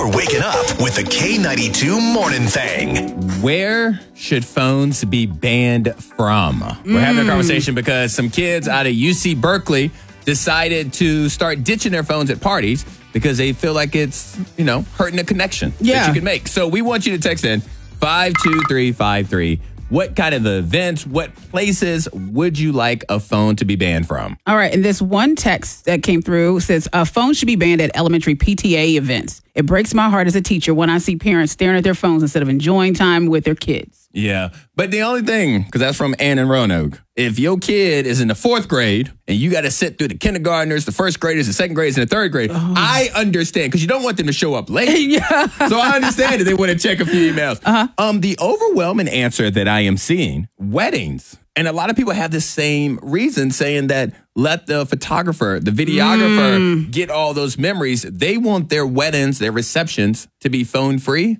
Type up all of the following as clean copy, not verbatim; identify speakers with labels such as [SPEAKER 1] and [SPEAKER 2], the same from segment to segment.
[SPEAKER 1] You're waking up with the K92 Morning Thing.
[SPEAKER 2] Where should phones be banned from? We're having a conversation because some kids out of UC Berkeley decided to start ditching their phones at parties because they feel like it's, hurting the connection that you can make. So we want you to text in 52353. What kind of events, what places would you like a phone to be banned from?
[SPEAKER 3] All right. And this one text that came through says a phone should be banned at elementary PTA events. It breaks my heart as a teacher when I see parents staring at their phones instead of enjoying time with their kids.
[SPEAKER 2] Yeah. But the only thing, because that's from Ann and Roanoke, if your kid is in the 4th grade and you got to sit through the kindergartners, the 1st graders, the 2nd graders, and the 3rd grade, I understand because you don't want them to show up late. So I understand that they want to check a few emails. The overwhelming answer that I am seeing, weddings. And a lot of people have the same reason saying that let the photographer, the videographer get all those memories. They want their weddings, their receptions to be phone free.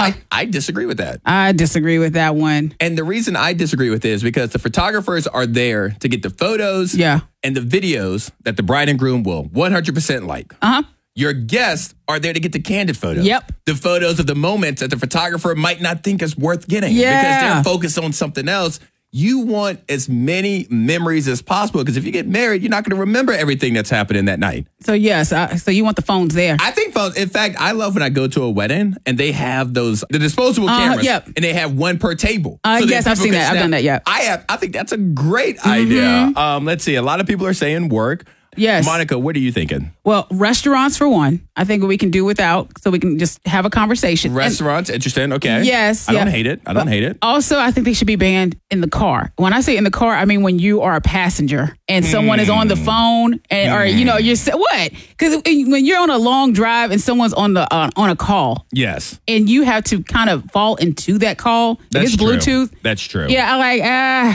[SPEAKER 2] I disagree with that.
[SPEAKER 3] I disagree with that one.
[SPEAKER 2] And the reason I disagree with it is because the photographers are there to get the photos and the videos that the bride and groom will 100% like. Your guests are there to get the candid photos.
[SPEAKER 3] Yep.
[SPEAKER 2] The photos of the moments that the photographer might not think is worth getting because they're focused on something else. You want as many memories as possible because if you get married, you're not going to remember everything that's happening that night.
[SPEAKER 3] So, yes. So you want the phones there.
[SPEAKER 2] I think phones. In fact, I love when I go to a wedding and they have the disposable cameras and they have one per table.
[SPEAKER 3] Yes, I've seen that. I've done that,
[SPEAKER 2] I think that's a great idea. Let's see. A lot of people are saying work.
[SPEAKER 3] Yes.
[SPEAKER 2] Monica, what are you thinking?
[SPEAKER 3] Well, restaurants for one. I think we can do without so we can just have a conversation.
[SPEAKER 2] Restaurants, interesting. Okay.
[SPEAKER 3] Yes.
[SPEAKER 2] I don't hate it.
[SPEAKER 3] Also, I think they should be banned in the car. When I say in the car, I mean when you are a passenger and someone is on the phone or, you're what? Because when you're on a long drive and someone's on a call.
[SPEAKER 2] Yes.
[SPEAKER 3] And you have to kind of fall into that call.
[SPEAKER 2] That's
[SPEAKER 3] it's Bluetooth.
[SPEAKER 2] That's true.
[SPEAKER 3] Yeah, I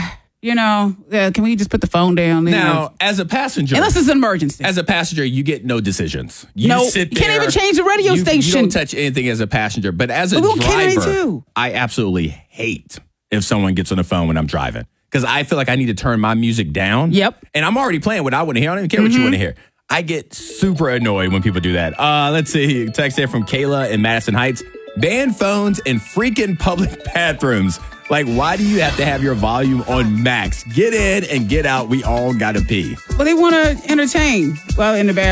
[SPEAKER 3] like, can we just put the phone down?
[SPEAKER 2] Now, as a passenger.
[SPEAKER 3] Unless it's an emergency.
[SPEAKER 2] As a passenger, you get no decisions. You sit there.
[SPEAKER 3] You can't even change the radio station.
[SPEAKER 2] You don't touch anything as a passenger. But as a driver, I absolutely hate if someone gets on the phone when I'm driving. Because I feel like I need to turn my music down.
[SPEAKER 3] Yep.
[SPEAKER 2] And I'm already playing what I want to hear. I don't even care what you want to hear. I get super annoyed when people do that. Let's see. Text here from Kayla in Madison Heights. Ban phones in freaking public bathrooms. Like, why do you have to have your volume on max? Get in and get out. We all got to pee.
[SPEAKER 3] Well, they want to entertain while in the bathroom.